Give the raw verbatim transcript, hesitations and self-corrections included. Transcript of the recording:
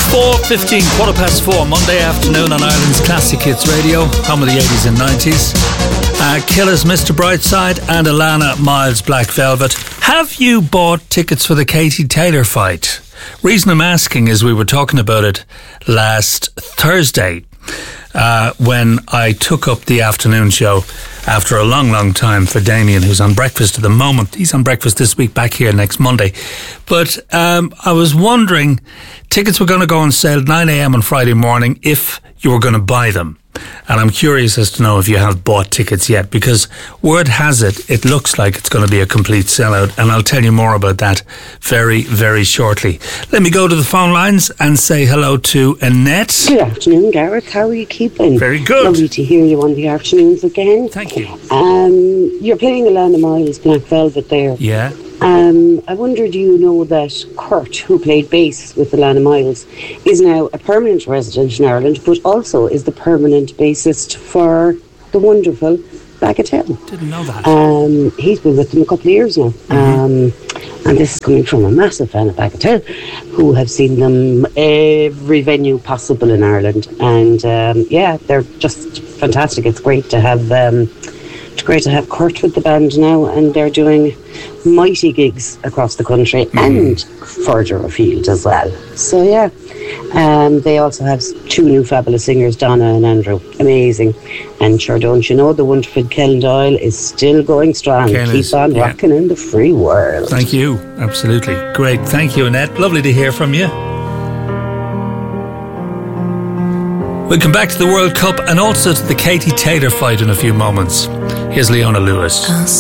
four fifteen, quarter past four, Monday afternoon on Ireland's Classic Hits Radio, home of the eighties and nineties. Uh, Killers, Mister Brightside, and Alana Miles, Black Velvet. Have you bought tickets for the Katie Taylor fight? Reason I'm asking is we were talking about it last Thursday uh, when I took up the afternoon show after a long, long time for Damien, who's on breakfast at the moment. He's on breakfast this week, back here next Monday. But um, I was wondering, tickets were going to go on sale at nine a.m. on Friday morning if you were going to buy them. And I'm curious as to know if you have bought tickets yet, because word has it, it looks like it's going to be a complete sellout, and I'll tell you more about that very, very shortly. Let me go to the phone lines and say hello to Annette. Good afternoon, Gareth. How are you keeping? Very good. Lovely to hear you on the afternoons again. Thank you. Um, you're playing Alana Miles, Black Velvet there. Yeah. Um, I wonder, do you know that Kurt, who played bass with Alana Miles, is now a permanent resident in Ireland, but also is the permanent bassist for the wonderful Bagatelle. Didn't know that. Um, he's been with them a couple of years now. Mm-hmm. Um, and this is coming from a massive fan of Bagatelle, who have seen them every venue possible in Ireland. And um, yeah, they're just fantastic. It's great to have... Um, It's great to have Kurt with the band now, and they're doing mighty gigs across the country mm. and further afield as well. So yeah, um, they also have two new fabulous singers, Donna and Andrew. Amazing. And sure, don't you know, the wonderful Ken Doyle is still going strong. Ken Keep is, on yeah. rocking in the free world. Thank you. Absolutely. Great. Thank you, Annette. Lovely to hear from you. We'll come back to the World Cup and also to the Katie Taylor fight in a few moments. Here's Leona Lewis.